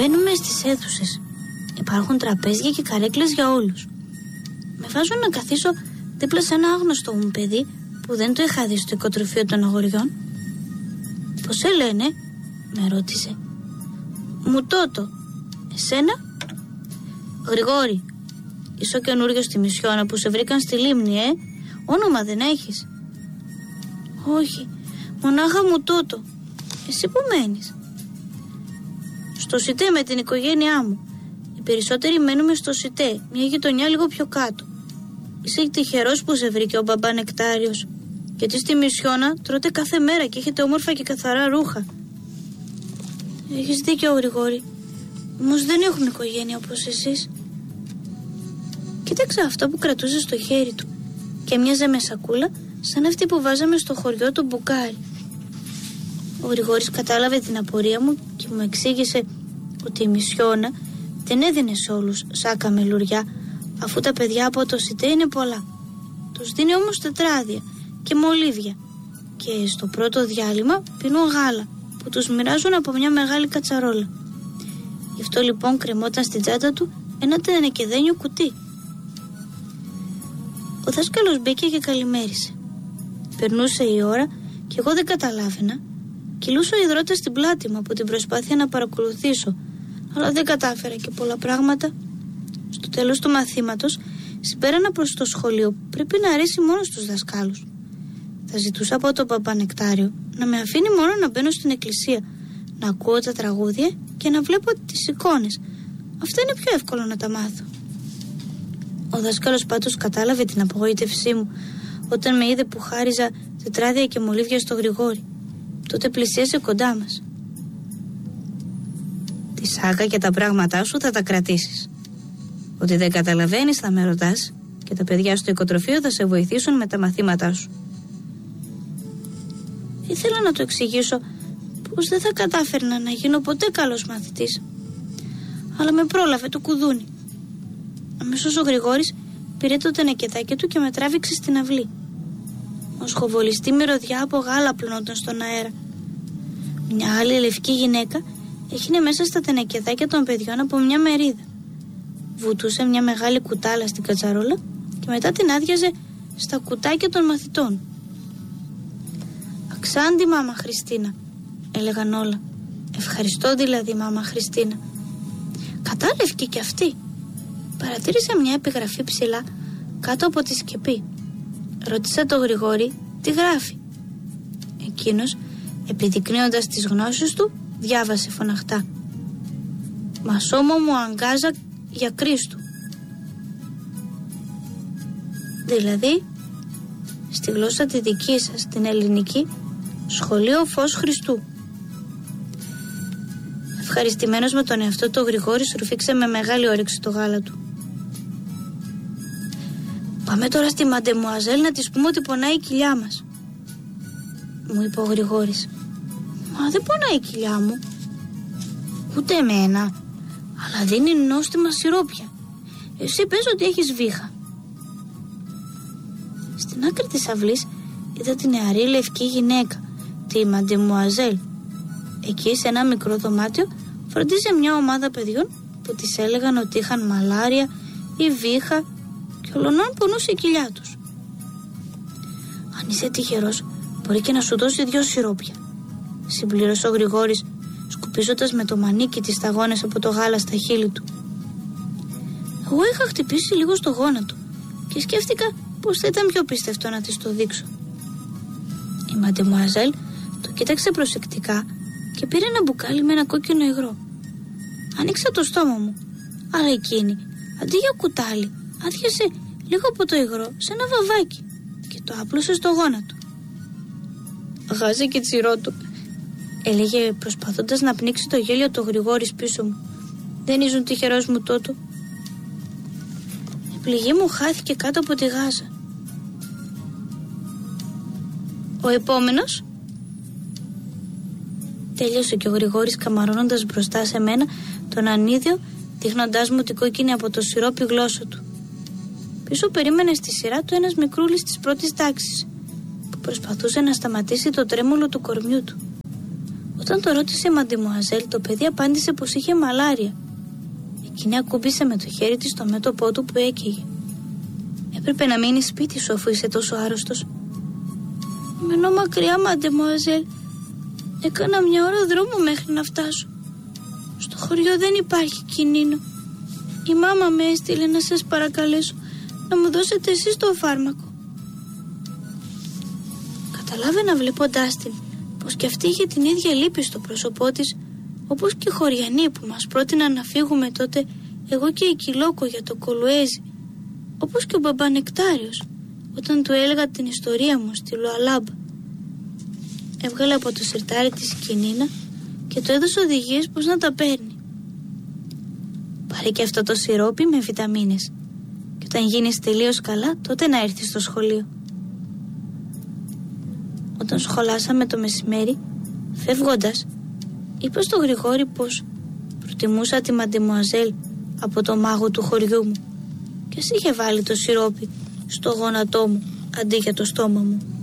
Μπαίνουμε στις αίθουσες. Υπάρχουν τραπέζια και καρέκλες για όλους. Με βάζουν να καθίσω δίπλα σε ένα άγνωστο μου παιδί που δεν το είχα δει στο οικοτροφείο των αγοριών. «Πώς σε λένε?» με ρώτησε. «Μου Τότο. Εσένα?» «Γρηγόρη. Είσαι ο καινούριος στη Μισιόνα που σε βρήκαν στη λίμνη, Όνομα δεν έχεις?» «Όχι. Μονάχα μου Τότο. Εσύ που μένεις?» «Στο Σιτέ με την οικογένειά μου. Οι περισσότεροι μένουμε στο Σιτέ, μια γειτονιά λίγο πιο κάτω. Είσαι τυχερός που σε βρήκε ο μπαμπά Νεκτάριος. Γιατί στη Μισιόνα τρώτε κάθε μέρα και έχετε όμορφα και καθαρά ρούχα». «Έχεις δίκιο, Γρηγόρη. Όμως δεν έχουμε οικογένεια όπως εσείς». Κοίταξα αυτό που κρατούσε στο χέρι του και μοιάζε με σακούλα σαν αυτή που βάζαμε στο χωριό του Μπουκάρι. Ο Γρηγόρης κατάλαβε την απορία μου και μου εξήγησε ότι η Μισιόνα δεν έδινε σε όλους σάκα με λουριά, αφού τα παιδιά από το Σιτέ είναι πολλά. Τους δίνει όμως τετράδια και μολύβια και στο πρώτο διάλειμμα πίνουν γάλα που τους μοιράζουν από μια μεγάλη κατσαρόλα. Γι' αυτό λοιπόν κρεμόταν στην τσάντα του ένα τενεκεδένιο κουτί. Ο δάσκαλος μπήκε και καλημέρισε. Περνούσε η ώρα και εγώ δεν καταλάβαινα. Κυλούσε ο υδρότας στην πλάτη μου από την προσπάθεια να παρακολουθήσω, αλλά δεν κατάφερα και πολλά πράγματα. Στο τέλος του μαθήματος συμπέρανα προς το σχολείο. Πρέπει να αρέσει μόνο στους δασκάλους. Θα ζητούσα από τον παπά Νεκτάριο να με αφήνει μόνο να μπαίνω στην εκκλησία, να ακούω τα τραγούδια και να βλέπω τις εικόνες. Αυτά είναι πιο εύκολο να τα μάθω. Ο δάσκαλος πάντως κατάλαβε την απογοήτευσή μου όταν με είδε που χάριζα τετράδια και μολύβια στο Γρηγόρη. Τότε πλησίασε κοντά μας. «Τη σάκα και τα πράγματά σου θα τα κρατήσεις. Ότι δεν καταλαβαίνεις θα με ρωτάς και τα παιδιά στο οικοτροφείο θα σε βοηθήσουν με τα μαθήματά σου». Ήθελα να του εξηγήσω πως δεν θα κατάφερνα να γίνω ποτέ καλός μαθητής, αλλά με πρόλαβε το κουδούνι. Αμέσως ο Γρηγόρης πήρε το τενεκεδάκι του και με τράβηξε στην αυλή. Ο σχοβολιστή μυρωδιά από γάλα πλωνόταν στον αέρα. Μια άλλη λευκή γυναίκα έχινε μέσα στα τενεκεδάκια των παιδιών από μια μερίδα. Βουτούσε μια μεγάλη κουτάλα στην κατσαρόλα και μετά την άδειαζε στα κουτάκια των μαθητών. «Αξάντη, μάμα Χριστίνα», έλεγαν όλα. «Ευχαριστώ δηλαδή, μάμα Χριστίνα». Κατάλευκε κι αυτή. Παρατήρησα μια επιγραφή ψηλά κάτω από τη σκεπή. Ρώτησα τον Γρηγόρη τι γράφει. Εκείνος, επιδεικνύοντας τις γνώσεις του, διάβασε φωναχτά: «Μασόμο μου αγκάζα για Κρίστου». Δηλαδή, στη γλώσσα τη δική σας, την ελληνική, σχολείο Φως Χριστού. Ευχαριστημένος με τον εαυτό του, ο Γρηγόρης ρουφήξε με μεγάλη όρεξη το γάλα του. «Πάμε τώρα στη Μαντεμουαζέλ να της πούμε ότι πονάει η κοιλιά μας», μου είπε ο Γρηγόρης. «Μα δεν πονάει η κοιλιά μου». «Ούτε εμένα, αλλά δίνει νόστιμα σιρόπια. Εσύ πες ότι έχεις βήχα». Στην άκρη της αυλής είδα τη νεαρή λευκή γυναίκα, τη Μαντεμουαζέλ. Εκεί σε ένα μικρό δωμάτιο φροντίζε μια ομάδα παιδιών που της έλεγαν ότι είχαν μαλάρια ή βήχα και ολονών πονούσε η κοιλιά τους. «Αν είσαι τυχερός, μπορεί και να σου δώσει 2 σιρόπια», συμπλήρωσε ο Γρηγόρης, σκουπίζοντας με το μανίκι τις σταγόνες από το γάλα στα χείλη του. Εγώ είχα χτυπήσει λίγο στο γόνατο και σκέφτηκα πως θα ήταν πιο πιστευτό να της το δείξω. Η Μαντεμουαζέλ το κοίταξε προσεκτικά και πήρε ένα μπουκάλι με ένα κόκκινο υγρό. Άνοιξα το στόμα μου, αλλά εκείνη, αντί για κουτάλι, άδειασε λίγο από το υγρό σε ένα βαβάκι και το άπλωσε στο γόνατο. «Γάζε και τσιρό του», έλεγε προσπαθώντας να πνίξει το γέλιο του Γρηγόρης πίσω μου. «Δεν ήσουν τυχερός μου τότο». Η πληγή μου χάθηκε κάτω από τη γάζα. «Ο επόμενος», τέλειωσε και ο Γρηγόρης καμαρώνοντας μπροστά σε μένα τον ανίδιο, δείχνοντάς μου την κόκκινη από το σιρόπι γλώσσα του. Πίσω περίμενε στη σειρά του ένας μικρούλης της πρώτης τάξης που προσπαθούσε να σταματήσει το τρέμουλο του κορμιού του. Όταν Όταν το ρώτησε η Μαντεμουαζέλ, το παιδί απάντησε πως είχε μαλάρια. Εκείνη ακούμπησε με το χέρι της στο μέτωπό του που έκαιγε. «Έπρεπε να μείνει σπίτι σου αφού είσαι τόσο άρρωστος». «Μένω μακριά, Μαντεμουαζέλ. Έκανα μια ώρα δρόμο μέχρι να φτάσω. Στο χωριό δεν υπάρχει κινίνο. Η μάμα με έστειλε να σας παρακαλέσω να μου δώσετε εσείς το φάρμακο». Καταλάβαινα βλέποντάς την πως και αυτή είχε την ίδια λύπη στο πρόσωπό της, όπως και οι χωριανοί που μας πρότειναν να φύγουμε τότε, εγώ και η Κιλόκο, για το Κολουέζι, όπως και ο Μπαμπανεκτάριος όταν του έλεγα την ιστορία μου στη Λουαλάμπα. Έβγαλε από το σιρτάρι της κινίνα και του έδωσε οδηγίες πως να τα παίρνει. «Πάρε και αυτό το σιρόπι με βιταμίνες και όταν γίνεις τελείως καλά τότε να έρθεις στο σχολείο». Όταν σχολάσαμε το μεσημέρι, φεύγοντας, είπα στο Γρηγόρη πως προτιμούσα τη Μαντεμουαζέλ από το μάγο του χωριού μου και ας είχε βάλει το σιρόπι στο γόνατό μου αντί για το στόμα μου.